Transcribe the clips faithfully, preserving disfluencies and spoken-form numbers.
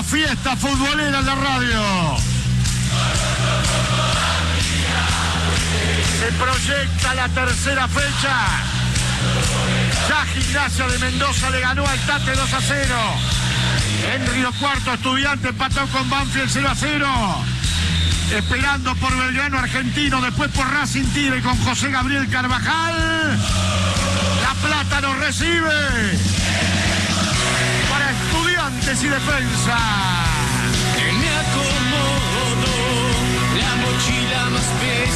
fiesta futbolera en la radio. Se proyecta la tercera fecha. Ya Gimnasia de Mendoza le ganó al Tate dos a cero. En Río Cuarto, Estudiante empató con Banfield cero a cero. Esperando por Belgrano Argentino, después por Racing Tigre con José Gabriel Carvajal. La Plata nos recibe para Estudiantes y Defensa. Me acomodo la mochila más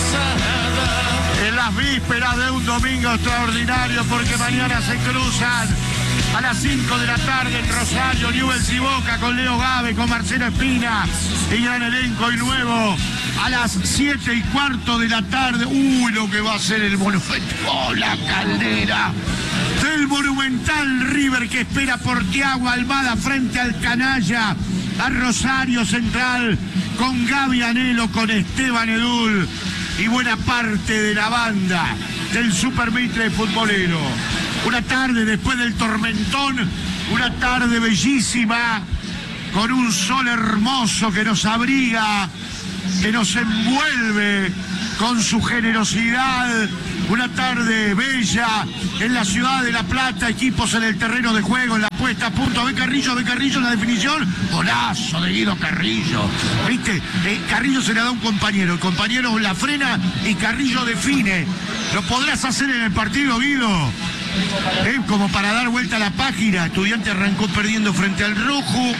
pesada. En las vísperas de un domingo extraordinario, porque mañana se cruzan a las cinco de la tarde en Rosario, Newell's y Boca, con Leo Gávez, con Marcelo Espina y gran elenco y nuevo. A las siete y cuarto de la tarde, uy, lo que va a ser el Monumental, oh, la caldera del Monumental River, que espera por Thiago Almada frente al canalla, a Rosario Central, con Gaby Anhelo, con Esteban Edul y buena parte de la banda del Super Mitre futbolero. Una tarde después del tormentón, una tarde bellísima, con un sol hermoso que nos abriga, que nos envuelve con su generosidad. Una tarde bella en la ciudad de La Plata, equipos en el terreno de juego, en la puesta a punto. Ve Carrillo, ve Carrillo en la definición. Golazo de Guido Carrillo. ¿Viste? Eh, Carrillo se le da a un compañero, el compañero la frena y Carrillo define. ¿Lo podrás hacer en el partido, Guido? Eh, como para dar vuelta a la página. Estudiante arrancó perdiendo frente al Rojo.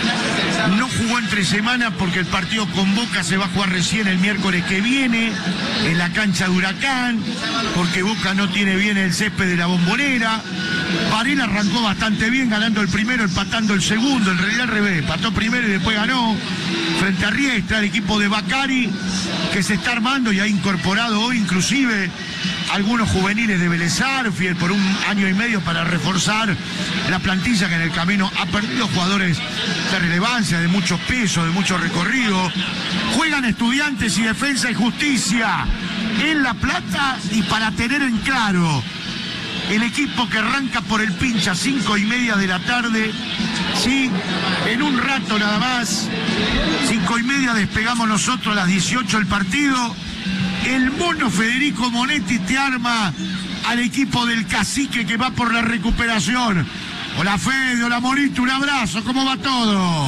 No jugó entre semana porque el partido con Boca se va a jugar recién el miércoles que viene en la cancha de Huracán, porque Boca no tiene bien el césped de la Bombonera. Varela arrancó bastante bien, ganando el primero, empatando el segundo. En realidad al revés, empató primero y después ganó frente a Riestra, el equipo de Bacari, que se está armando y ha incorporado hoy inclusive algunos juveniles de Vélez Arfiel por un año y medio para reforzar la plantilla, que en el camino ha perdido jugadores de relevancia, de mucho peso, de mucho recorrido. Juegan Estudiantes y Defensa y Justicia en La Plata, y para tener en claro el equipo que arranca por el pincha, cinco y media de la tarde, sí, en un rato nada más, cinco y media despegamos nosotros, a las dieciocho el partido. El mono Federico Monetti te arma al equipo del Cacique, que va por la recuperación. Hola Fede, hola Monito, un abrazo, ¿cómo va todo?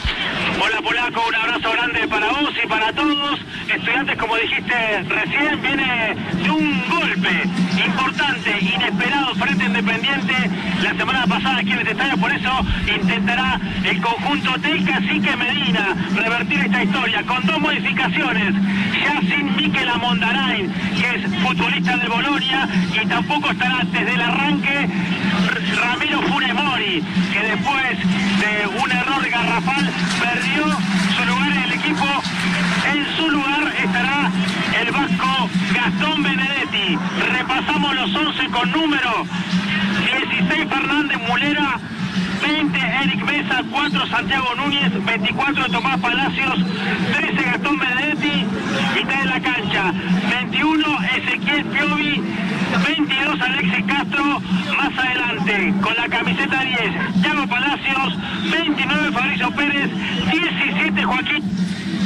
Hola Polaco, un abrazo grande para vos y para todos. Estudiantes, como dijiste recién, viene de un golpe importante, inesperado frente a Independiente la semana pasada aquí en este estadio. Por eso intentará el conjunto del Cacique Medina revertir esta historia con dos modificaciones. Ya sin Mikel Amondarain, que es futbolista del Bolonia, y tampoco estará desde el arranque Ramiro Funes Mori, que después de un error garrafal perdió su lugar en el equipo. En su lugar estará el vasco Gastón Benedetti. Repasamos los once con número: dieciséis Fernández Mulera, veinte Eric Mesa, cuatro Santiago Núñez, veinticuatro Tomás Palacios, trece Gastón Benedetti, mitad de la cancha, veintiuno Ezequiel Piovi, veintidós Alexis Castro, más adelante con la camiseta diez Thiago Palacios, veintinueve Fabricio Pérez, diecisiete Joaquín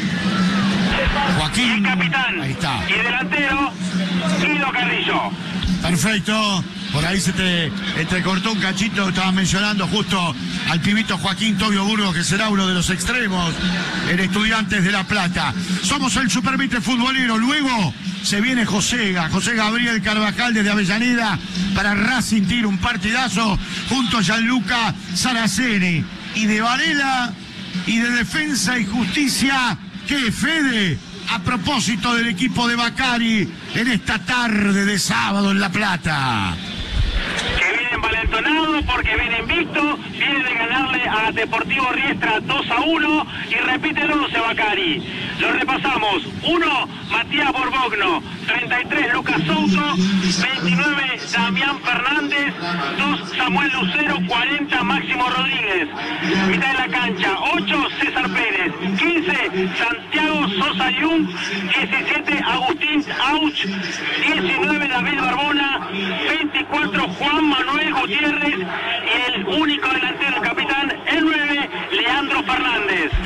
Joaquín, el capitán, ahí está, y delantero Guido Carrillo. Perfecto. Por ahí se te entrecortó un cachito, estabas mencionando justo al pibito Joaquín Tobio Burgos, que será uno de los extremos en Estudiantes de La Plata. Somos el Super Mitre futbolero. Luego se viene Josega, José Gabriel Carvajal desde Avellaneda para Racing Tigre, un partidazo junto a Gianluca Saraceni. Y de Varela y de Defensa y Justicia, ¿qué, Fede? A propósito del equipo de Bacari en esta tarde de sábado en La Plata. Que viene envalentonado porque viene invicto, viene de ganarle a Deportivo Riestra dos a uno y repite el once Bacari. Lo repasamos: uno Matías Borbogno, treinta y tres Lucas Souto, veintinueve Damián Fernández, dos Samuel Lucero, cuarenta Máximo Rodríguez. Mitad de la cancha: ocho César Pérez, quince Santiago Sosa Yung, diecisiete Agustín Auch, diecinueve David Barbona, veinticuatro Juan Manuel Gutiérrez y el único delantero, el capitán, el nueve Leandro Fernández.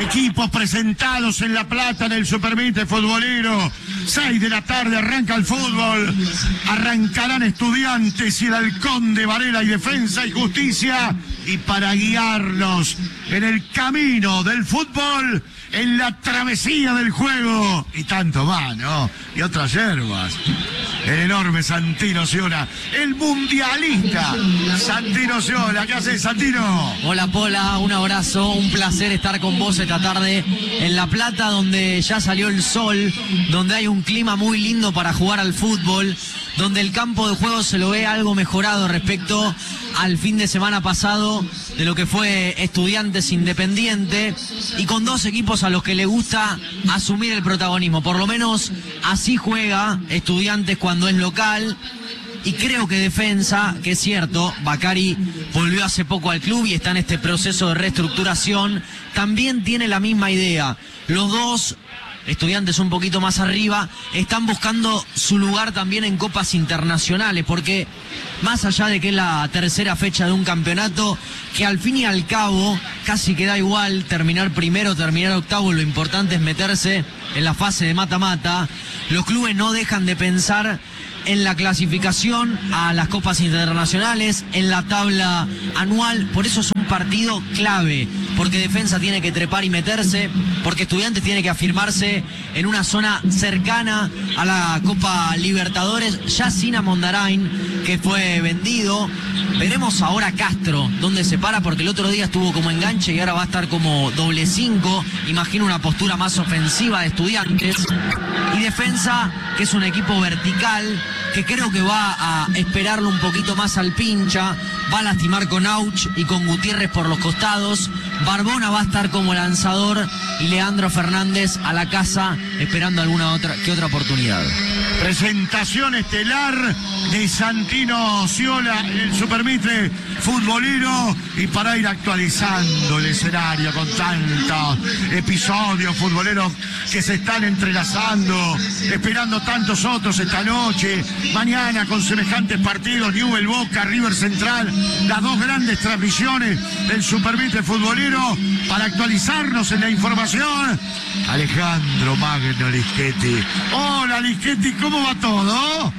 Equipos presentados en La Plata en el Supermitre Futbolero. seis de la tarde arranca el fútbol. Arrancarán Estudiantes y el Halcón de Varela y Defensa y Justicia. Y para guiarnos en el camino del fútbol, en la travesía del juego y tanto más, ¿no? Y otras hierbas. El enorme Santino Ciola, el mundialista Santino Ciola. ¿Qué haces, Santino? Hola, Pola, un abrazo, un placer estar con vos esta tarde en La Plata, donde ya salió el sol, donde hay un clima muy lindo para jugar al fútbol, donde el campo de juego se lo ve algo mejorado respecto al fin de semana pasado de lo que fue Estudiantes Independiente, y con dos equipos a los que le gusta asumir el protagonismo. Por lo menos así juega Estudiantes cuando es local. Y creo que Defensa, que es cierto, Bacari volvió hace poco al club y está en este proceso de reestructuración, también tiene la misma idea. Los dos, Estudiantes un poquito más arriba, están buscando su lugar también en copas internacionales, porque más allá de que es la tercera fecha de un campeonato, que al fin y al cabo casi que da igual terminar primero o terminar octavo, lo importante es meterse en la fase de mata-mata. Los clubes no dejan de pensar en la clasificación a las copas internacionales, en la tabla anual. Por eso es un partido clave, porque Defensa tiene que trepar y meterse, porque Estudiantes tiene que afirmarse en una zona cercana a la Copa Libertadores, ya sin Amondarain, que fue vendido. Veremos ahora Castro dónde se para, porque el otro día estuvo como enganche y ahora va a estar como doble cinco. Imagino una postura más ofensiva de Estudiantes. Y Defensa, que es un equipo vertical, que creo que va a esperarlo un poquito más al pincha, va a lastimar con Auch y con Gutiérrez por los costados. Barbona va a estar como lanzador y Leandro Fernández a la casa esperando alguna otra que otra oportunidad. Presentación estelar de Santino Ciola en el Supermitre Futbolero, y para ir actualizando el escenario con tantos episodios futboleros que se están entrelazando, esperando tantos otros esta noche, mañana con semejantes partidos, Newell's Boca, River Central, las dos grandes transmisiones del Supermitre Futbolero. Para actualizarnos en la información, Alejandro Magno Lischetti. Hola, Lischetti, ¿cómo va todo?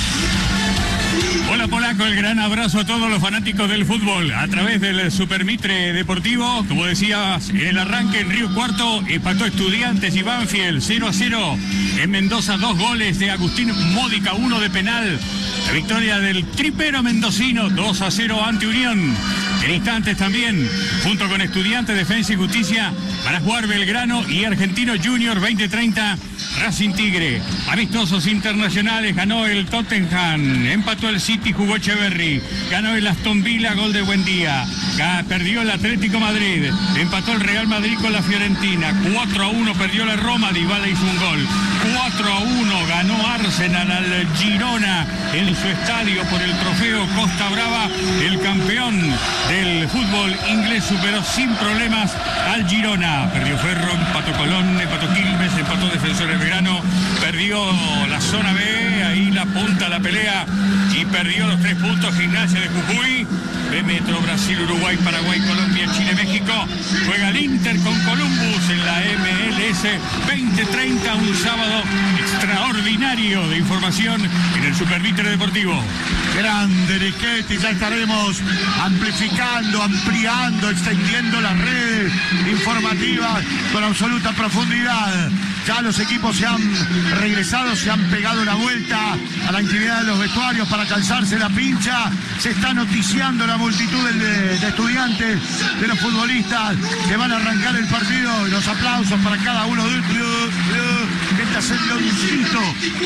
Hola, Polaco, el gran abrazo a todos los fanáticos del fútbol a través del Supermitre Deportivo. Como decías, en el arranque en Río Cuarto empató Estudiantes y Banfield cero a cero. En Mendoza dos goles de Agustín Módica, uno de penal. La victoria del tripero mendocino dos a cero ante Unión. En instantes también, junto con Estudiantes, Defensa y Justicia, van a jugar Belgrano y Argentino Junior veinte treinta, Racing Tigre. Amistosos internacionales, ganó el Tottenham, empató el City, jugó Echeverry, ganó el Aston Villa, gol de Buendía, perdió el Atlético Madrid, empató el Real Madrid con la Fiorentina, cuatro a uno perdió la Roma, Dybala hizo un gol, cuatro a uno ganó Arsenal al Girona en su estadio por el trofeo Costa Brava. El campeón del fútbol inglés superó sin problemas al Girona. Perdió Ferro, empató Colón, empató Quilmes, empató Defensores Belgrano, perdió la zona B, ahí la punta de la pelea, y perdió los tres puntos Gimnasia de Jujuy. B Metro, Brasil, Uruguay, Paraguay, Colombia, Chile, México. Juega el Inter con Columbus en la M L S veinte treinta, un sábado extraordinario de información en el Supermitre Deportivo. Grande Lischetti, ya estaremos amplificando, ampliando, extendiendo las redes informativas con absoluta profundidad. Ya los equipos se han regresado, se han pegado una vuelta a la intimidad de los vestuarios para calzarse la pincha. Se está noticiando la multitud de, de estudiantes, de los futbolistas que van a arrancar el partido. Los aplausos para cada uno de ellos. Mientras el leoncito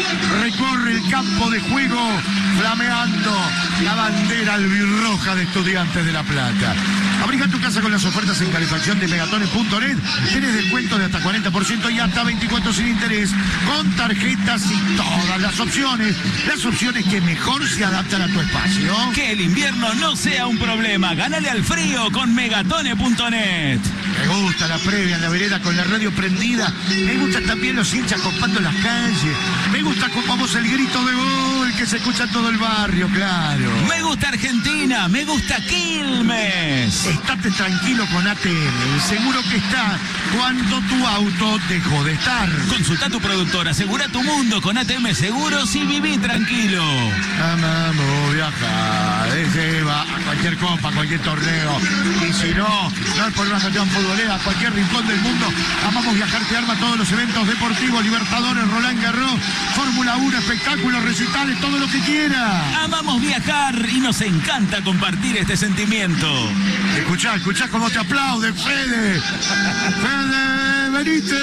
recorre el campo de juego flameando la bandera albirroja de Estudiantes de La Plata. Abriga tu casa con las ofertas en calefacción de megatones punto net. Tienes descuento de hasta cuarenta por ciento y hasta veinticuatro sin interés, con tarjetas y todas las opciones. Las opciones que mejor se adaptan a tu espacio. Que el invierno no sea un problema. Gánale al frío con megatone punto net. Me gusta la previa en la vereda con la radio prendida. Me gustan también los hinchas copando las calles. Me gusta con vamos el grito de gol porque se escucha en todo el barrio, claro. Me gusta Argentina, me gusta Quilmes. Estate tranquilo con A T M, el seguro que está cuando tu auto dejó de estar. Consulta a tu productor, asegura tu mundo con A T M Seguros y viví tranquilo. Amamos viajar, se va a cualquier copa, a cualquier torneo. Y si no, no es por una cuestión futbolera, a cualquier rincón del mundo. Amamos viajar, te arma todos los eventos deportivos, Libertadores, Roland Garros, Fórmula uno, espectáculos, recitales, todo lo que quiera. Amamos viajar y nos encanta compartir este sentimiento. Escuchá, escuchá cómo te aplaude, Fede. Fede, venite.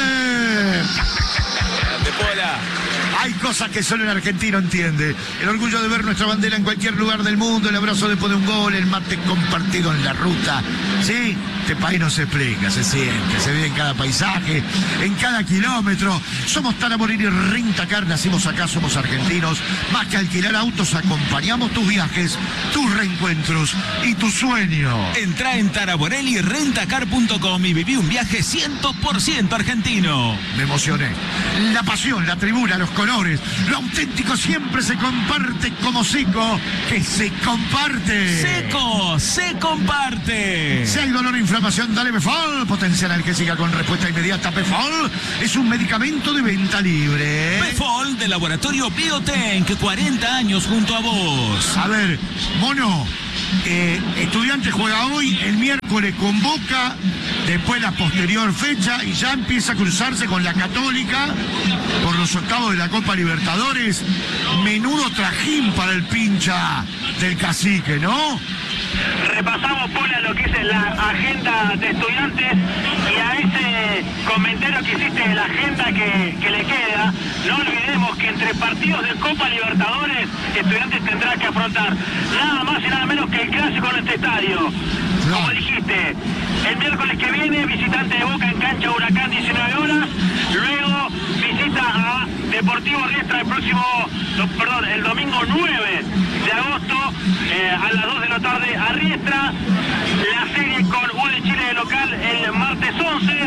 De Pola. Hay cosas que solo el argentino entiende. El orgullo de ver nuestra bandera en cualquier lugar del mundo, el abrazo después de un gol, el mate compartido en la ruta. ¿Sí? Este país no se explica, se siente, se ve en cada paisaje, en cada kilómetro. Somos Taraborelli Rentacar, nacimos acá, somos argentinos. Más que alquilar autos, acompañamos tus viajes, tus reencuentros y tu sueño. Entrá en taraborelli rentacar punto com y viví un viaje cien por ciento argentino. Me emocioné. La pasión, la tribuna, los colores, lo auténtico siempre se comparte como seco, que se comparte. Seco, se comparte. Si hay dolor e inflamación, dale Befol. Potencial al que siga con respuesta inmediata. Befol es un medicamento de venta libre. Befol de Laboratorio Biotank, cuarenta años junto a vos. A ver, mono, eh, Estudiantes juega hoy, el miércoles convoca, después la posterior fecha y ya empieza a cruzarse con la Católica por los octavos de la Copa Libertadores. Menudo trajín para el pincha del cacique, ¿no? Repasamos, Pola, lo que es la agenda de Estudiantes y a ese comentario que hiciste de la agenda que, que le queda, no olvidemos que entre partidos de Copa Libertadores, Estudiantes tendrá que afrontar nada más y nada menos que el clásico en este estadio. Como dijiste, el miércoles que viene, visitante de Boca en cancha Huracán, diecinueve horas, luego visita a Deportivo Riestra el próximo, no, perdón, el domingo nueve de agosto, eh, a las dos de la tarde a Riestra, la serie con U de Chile de local el martes once,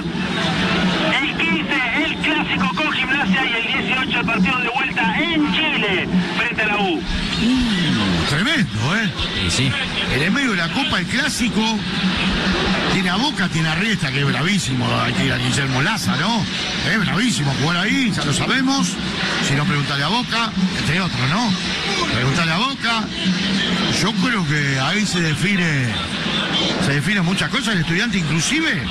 el quince el clásico con Gimnasia y el dieciocho el partido de vuelta en Chile frente a la U. Mm, tremendo, ¿eh? Sí, sí. En el medio de la Copa, el clásico, tiene a Boca, tiene a Riestra, que es bravísimo, hay que ir a Guillermo Laza, ¿no? Es bravísimo jugar ahí, ya lo sabemos. Si no, preguntale a Boca, entre otros, ¿no? Preguntale a Boca. Yo creo que ahí se define, se define muchas cosas, el Estudiante inclusive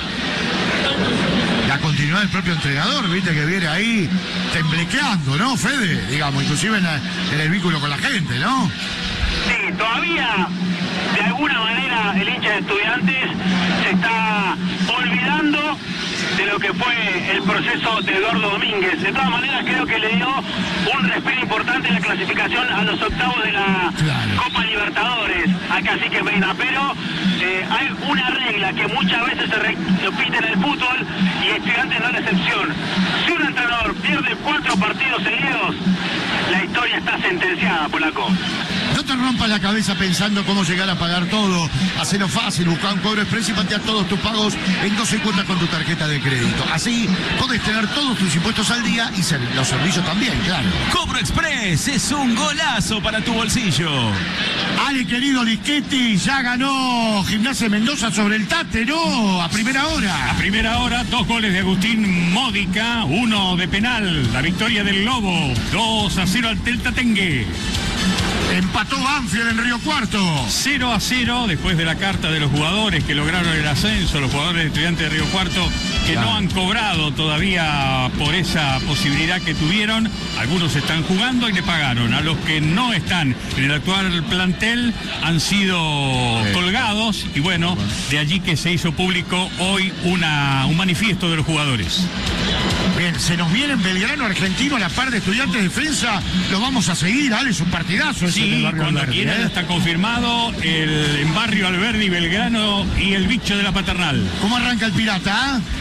la continuidad del propio entrenador, viste que viene ahí temblequeando, ¿no, Fede? Digamos, inclusive en, la, en el vínculo con la gente, ¿no? Sí, todavía de alguna manera el hincha de Estudiantes se está olvidando de lo que fue el proceso de Eduardo Domínguez. De todas maneras, creo que le dio un respiro importante en la clasificación a los octavos de la Claro. Copa Libertadores a Cacique Medina, pero eh, hay una regla que muchas veces se repite en el fútbol y Estudiantes no es la excepción. Si un entrenador pierde cuatro partidos seguidos, la historia está sentenciada, Polaco. No te rompas la cabeza pensando cómo llegar a pagar todo. Hacelo fácil, busca un cobro express y patea todos tus pagos en doce cuotas con tu tarjeta de crédito. Así podés tener todos tus impuestos al día y ser- los servicios también, claro. Cobro Express es un golazo para tu bolsillo. Ale, querido Lischetti, ya ganó Gimnasia de Mendoza sobre el Tate, ¿no? A primera hora. A primera hora, dos goles de Agustín Módica, uno de penal. La victoria del Lobo, dos a cero al Delta Tengue. Empató Banfield en Río Cuarto. cero a cero después de la carta de los jugadores que lograron el ascenso, los jugadores de Estudiantes de Río Cuarto, que Claro. no han cobrado todavía por esa posibilidad que tuvieron. Algunos están jugando y le pagaron. A los que no están en el actual plantel han sido Sí. colgados y bueno, de allí que se hizo público hoy una, un manifiesto de los jugadores. Bien, se nos viene en Belgrano Argentino a la par de Estudiantes Defensa. Lo vamos a seguir, Ale, es un partidazo ese en el Sí, barrio cuando Alberdi, quieran ¿eh? ya está confirmado el en Barrio Alberdi, Belgrano y el bicho de la Paternal. ¿Cómo arranca el Pirata? ah?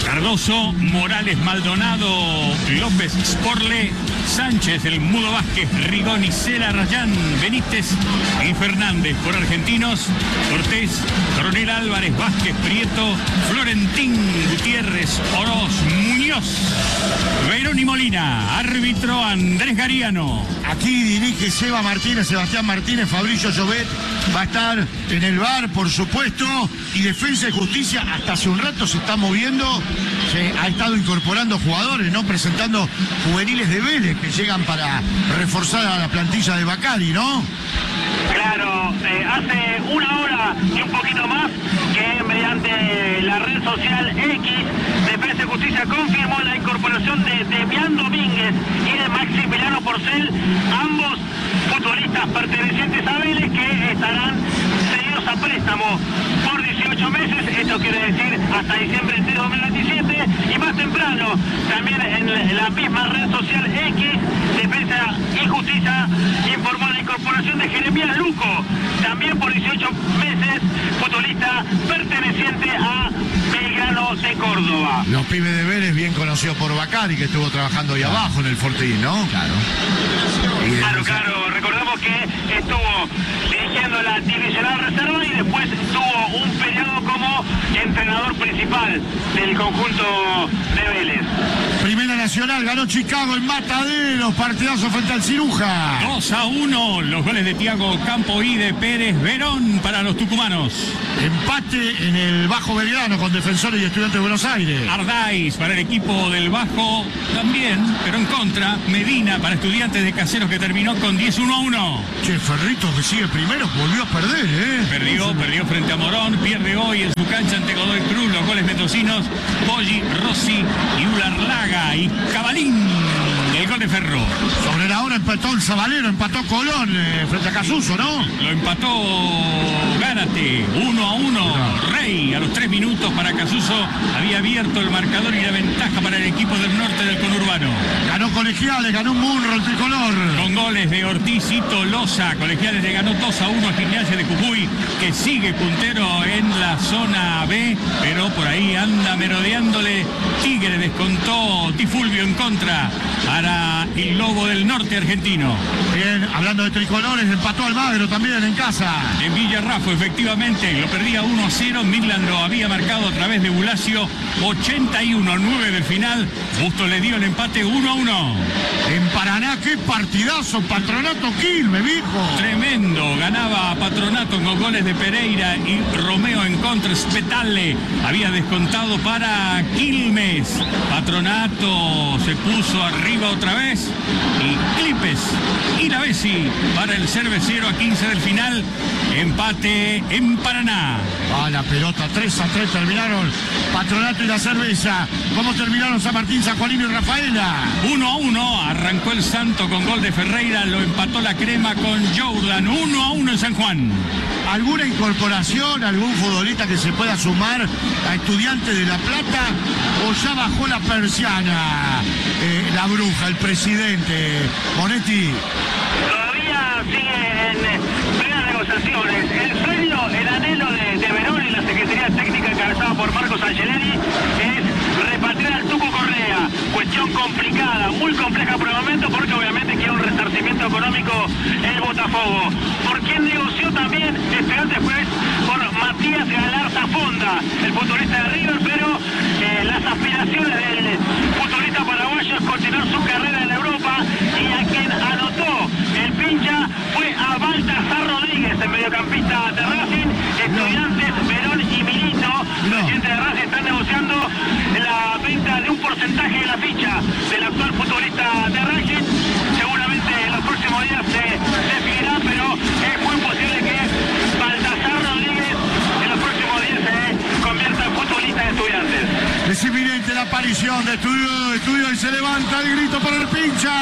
Cardoso, Morales, Maldonado, López, Sporle, Sánchez, el Mudo Vázquez, Rigoni, Cela, Rayán, Benítez y Fernández. Por argentinos, Cortés, Coronel Álvarez, Vázquez, Prieto, Florentín, Gutiérrez, Oroz, Muñoz, Verón y Molina. Árbitro Andrés Gariano. Aquí dirige Seba Martínez, Sebastián Martínez, Fabricio Llobet va a estar en el V A R, por supuesto, y Defensa y Justicia hasta hace un rato se está moviendo, se ha estado incorporando jugadores, ¿no? Presentando juveniles de Vélez que llegan para reforzar a la plantilla de Bacari, ¿no? Claro, eh, hace una hora y un poquito más que mediante la red social X, Defensa y Justicia confirmó la incorporación de Demián Domínguez y de Maximiliano Porcel, ambos futbolistas pertenecientes a Vélez que estarán cedidos a préstamo por dieciocho meses, esto quiere decir hasta diciembre de dos mil veintisiete, y más temprano, también en la misma red social X, Defensa y Justicia informó la incorporación de Jeremías Luco, también por dieciocho meses, futbolista perteneciente a Belgrano de Córdoba. Los pibes de Vélez, bien conocidos por Bacari, que estuvo trabajando ahí abajo en el Fortín, ¿no? Claro. Y Claro, claro, recordemos que estuvo dirigiendo la divisional reserva y después tuvo un periodo como entrenador principal del conjunto de Vélez. Primera Nacional, ganó Chicago en Mataderos, partidazo frente al Ciruja. dos a uno, los goles de Tiago Campo y de Pérez Verón para los tucumanos. Empate en el Bajo Belgrano con Defensores y Estudiantes de Buenos Aires. Ardáiz para el equipo del Bajo también, pero en contra. Medina para Estudiantes de Caseros, que terminó con diez uno a uno. Che, Ferrito, que sigue primero, volvió a perder, ¿eh? Perdió, perdió frente a Morón, pierde hoy en su cancha ante Godoy Cruz. Los goles mendocinos, Poggi, Rossi y Ularlaga y Cabalín. El gol de Ferro. Sobre la hora empató el Zabalero, empató Colón eh, frente a Casuso, ¿no? Lo empató Gárate, uno a uno. Rey a los tres minutos para Casuso. Había abierto el marcador y la ventaja para el equipo del norte del conurbano. Ganó Colegiales, ganó un Munro el tricolor. Con goles de Ortiz y Tolosa, Colegiales le ganó dos a uno a Gimnasia de Jujuy, que sigue puntero en la zona B, pero por ahí anda merodeándole. Tigre descontó Tifulvio en contra para el Lobo del Norte argentino. Bien, hablando de tricolores, empató Almagro también en casa. En Villarrafo, efectivamente, lo perdía uno a cero. Midland lo había marcado a través de Bulacio, ochenta y uno a nueve del final. Busto le dio el empate uno a uno. En Paraná, qué partidazo, Patronato Quilmes, viejo. Tremendo, ganaba Patronato con goles de Pereira y Romeo en contra. Spetale había descontado para Quilmes. Patronato se puso arriba otra vez y Clipes y la Bessi para el cervecero a quince del final. Empate en Paraná. Ah, la pelota, tres a tres terminaron Patronato y la Cerveza. ¿Cómo terminaron San Martín, San Juanino y Rafaela? uno a uno, arrancó el Santo con gol de Ferreira, lo empató la Crema con Jordan. uno a uno en San Juan. ¿Alguna incorporación, algún futbolista que se pueda sumar a Estudiantes de La Plata? ¿O ya bajó la persiana eh, la bruja, el presidente Monetti? Todavía sigue en plenas negociaciones. El sueño, el anhelo de, de Verón y la Secretaría Técnica encabezada por Marcos Angelelli es repatriar al Tuco Correa. Cuestión complicada, muy compleja por el momento, porque obviamente quiere un resarcimiento económico el Botafogo. ¿Por quién negoció también Estudiantes? Pues por Matías Galarza Fonda, el futbolista de River, pero eh, las aspiraciones del futbolista paraguayo es continuar su carrera en Europa, y a quien anotó el pincha fue a Baltasar Rodríguez, el mediocampista de Racing. Estudiantes, Verón y Milito, No. presidente de Racing, están negociando la venta de un porcentaje de la ficha del actual futbolista de Racing. Seguramente en los próximos días se definirá, pero es muy posible que Baltasar Rodríguez en los próximos días se convierta en futbolista de Estudiantes. Es inminente la aparición de Estudio, Estudio y se levanta el grito por el pincha.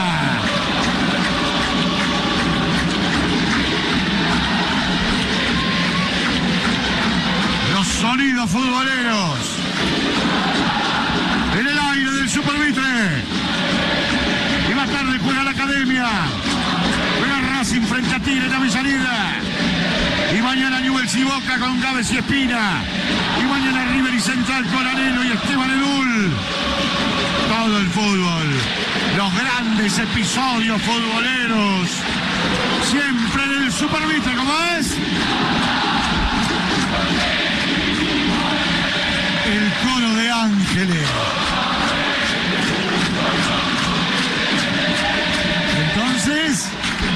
Los sonidos futboleros. En el aire del Supermitre. Y más tarde juega la Academia. Juega Racing frente a Tigre en Avellaneda. Y mañana Newell's Newell's y Boca con Gávez y Espina. Y mañana River y Central con Arelo y Esteban Edul. Todo el fútbol. Los grandes episodios futboleros. Siempre en el Supermitre, ¿cómo es? El coro de ángeles.